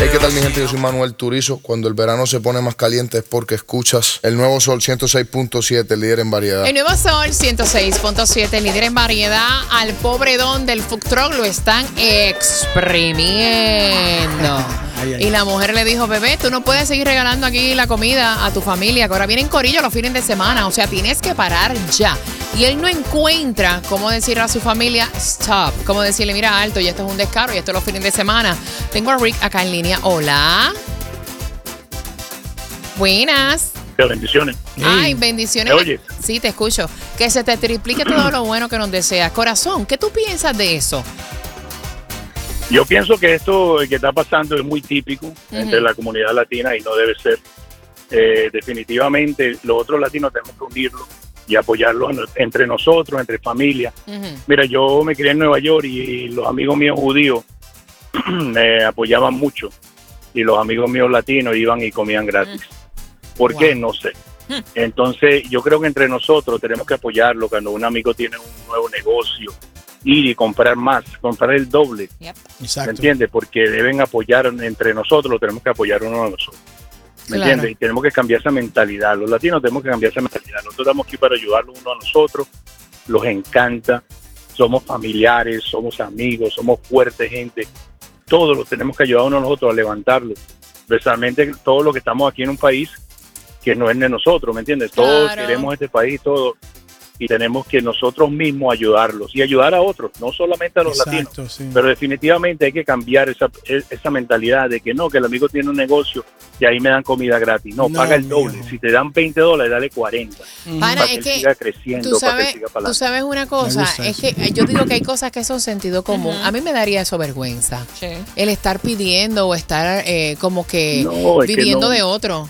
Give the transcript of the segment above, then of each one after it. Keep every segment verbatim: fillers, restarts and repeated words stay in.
Hey, ¿qué tal mi gente? Yo soy Manuel Turizo. Cuando el verano se pone más caliente es porque escuchas el Nuevo Sol ciento seis punto siete, el líder en variedad. El Nuevo Sol ciento seis punto siete, el líder en variedad. Al pobre don del food truck lo están exprimiendo. Ay, ay. Y la mujer le dijo, bebé, tú no puedes seguir regalando aquí la comida a tu familia, que ahora vienen corillo los fines de semana. O sea, tienes que parar ya. Y él no encuentra cómo decirle a su familia, stop. Cómo decirle, mira, alto, y esto es un descaro, y esto es los fines de semana. Tengo a Rick acá en línea. Hola. Buenas. Bendiciones. Ay, bendiciones. ¿Me oyes? Sí, te escucho. Que se te triplique todo lo bueno que nos deseas. Corazón, ¿qué tú piensas de eso? Yo pienso que esto que está pasando es muy típico uh-huh. entre la comunidad latina y no debe ser. Eh, definitivamente los otros latinos tenemos que unirlos y apoyarlos entre nosotros, entre familias. Uh-huh. Mira, yo me crié en Nueva York y los amigos míos judíos me apoyaban mucho y los amigos míos latinos iban y comían gratis. Uh-huh. ¿Por wow. qué? No sé. Uh-huh. Entonces yo creo que entre nosotros tenemos que apoyarlo cuando un amigo tiene un nuevo negocio, ir y comprar más, comprar el doble. Yep. Exacto. ¿Me entiendes? Porque deben apoyar entre nosotros, lo tenemos que apoyar uno a nosotros. ¿Me claro. entiendes? Y tenemos que cambiar esa mentalidad. Los latinos tenemos que cambiar esa mentalidad. Nosotros estamos aquí para ayudarlos uno a nosotros. Los encanta. Somos familiares, somos amigos, somos fuertes, gente. Todos los tenemos que ayudar uno a nosotros a levantarlos. Especialmente todos los que estamos aquí en un país que no es de nosotros, ¿me entiendes? Todos claro. queremos este país, todos. Y tenemos que nosotros mismos ayudarlos y ayudar a otros, no solamente a los Exacto, latinos, sí. pero definitivamente hay que cambiar esa, esa mentalidad de que no, que el amigo tiene un negocio y ahí me dan comida gratis. No, no paga el doble. Mijo. Si te dan veinte dólares, dale cuarenta. Mm. Para, para que, es que siga creciendo, tú sabes, para que siga para tú sabes una cosa, es que yo digo que hay cosas que son sentido común. Uh-huh. A mí me daría eso vergüenza. Sí. El estar pidiendo o estar eh, como que no, viviendo no. de otro.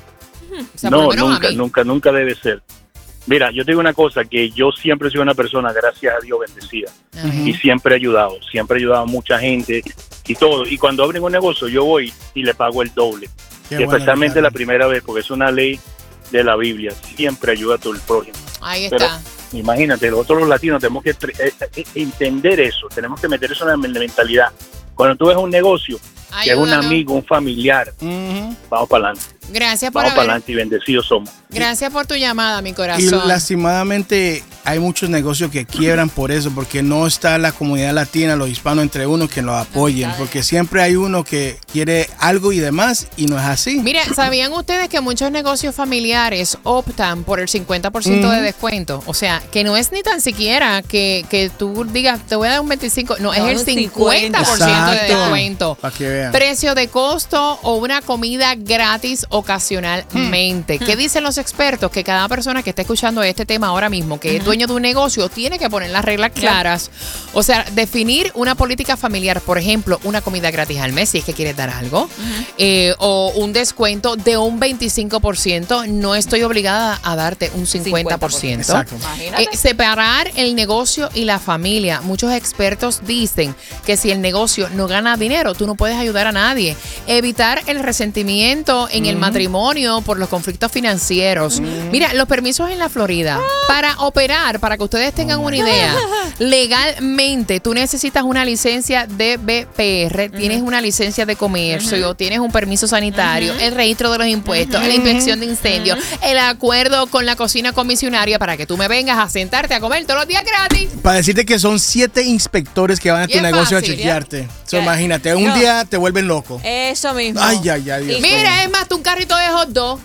O sea, no, nunca, nunca, nunca debe ser. Mira, yo te digo una cosa, que yo siempre he sido una persona, gracias a Dios, bendecida. Uh-huh. Y siempre he ayudado, siempre he ayudado a mucha gente y todo. Y cuando abren un negocio, yo voy y le pago el doble. Qué y especialmente bueno, la primera vez, porque es una ley de la Biblia. Siempre ayuda a todo el prójimo. Ahí Pero, está. Imagínate, nosotros los latinos tenemos que entender eso, tenemos que meter eso en la mentalidad. Cuando tú ves un negocio, Ayúdanos. que es un amigo, un familiar, uh-huh. vamos para adelante. Gracias por Vamos haber... para adelante y bendecidos somos. Gracias por tu llamada, mi corazón. Y lastimadamente hay muchos negocios que quiebran por eso, porque no está la comunidad latina, los hispanos entre uno que los apoyen, porque siempre hay uno que quiere algo y demás y no es así. Mire, ¿sabían ustedes que muchos negocios familiares optan por el cincuenta por ciento mm. de descuento? O sea, que no es ni tan siquiera que, que tú digas, te voy a dar un veinticinco por ciento, no, no es el cincuenta por ciento Exacto. de descuento. Para que vean. Precio de costo o una comida gratis ocasionalmente. Hmm. ¿Qué dicen los expertos? Que cada persona que esté escuchando este tema ahora mismo, que uh-huh. es dueño de un negocio, tiene que poner las reglas claras. O sea, definir una política familiar, por ejemplo, una comida gratis al mes, si es que quieres dar algo, uh-huh. eh, o un descuento de un veinticinco por ciento. No estoy obligada a darte un cincuenta por ciento. Exacto. Eh, separar el negocio y la familia. Muchos expertos dicen que si el negocio no gana dinero, tú no puedes ayudar a nadie. Evitar el resentimiento en uh-huh. el matrimonio por los conflictos financieros. Uh-huh. Mira, los permisos en la Florida, ah. para operar, para que ustedes tengan una idea, legalmente tú necesitas una licencia de B P R, uh-huh. tienes una licencia de comercio, uh-huh. tienes un permiso sanitario, uh-huh. el registro de los impuestos, uh-huh. la inspección de incendios, uh-huh. el acuerdo con la cocina comisionaria para que tú me vengas a sentarte a comer todos los días gratis. Para decirte que son siete inspectores que van a tu negocio fácil, a chequearte. ¿Ya? So, imagínate, un no. día te vuelven loco. Eso mismo. Ay, ay, ay. Dios Mira, mío. Es más, tú un carrito de hot dog.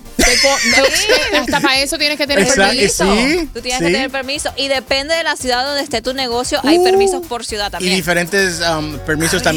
Sí. Hasta para eso tienes que tener Exacto. permiso. Sí, tú tienes sí. que tener permiso. Y depende de la ciudad donde esté tu negocio, hay uh, permisos por ciudad también. Y diferentes um, permisos también.